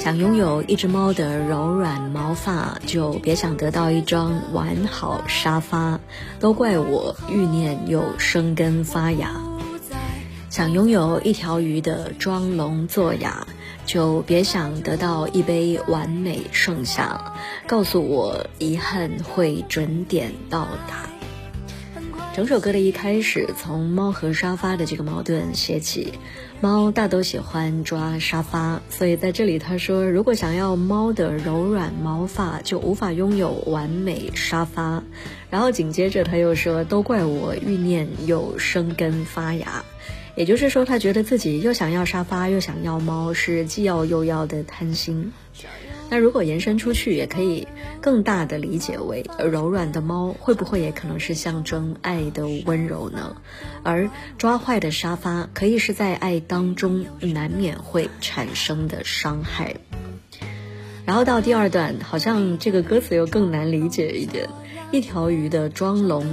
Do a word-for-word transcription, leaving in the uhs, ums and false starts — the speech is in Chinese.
想拥有一只猫的柔软毛发，就别想得到一张完好沙发，都怪我欲念又生根发芽。想拥有一条鱼的装聋作哑，就别想得到一杯完美盛夏，告诉我遗憾会准点到达。整首歌的一开始从猫和沙发的这个矛盾写起，猫大都喜欢抓沙发，所以在这里他说，如果想要猫的柔软毛发，就无法拥有完美沙发。然后紧接着他又说，都怪我欲念又生根发芽。也就是说，他觉得自己又想要沙发又想要猫，是既要又要的贪心。那如果延伸出去，也可以更大的理解为，柔软的猫会不会也可能是象征爱的温柔呢？而抓坏的沙发可以是在爱当中难免会产生的伤害。然后到第二段，好像这个歌词又更难理解一点，一条鱼的装聋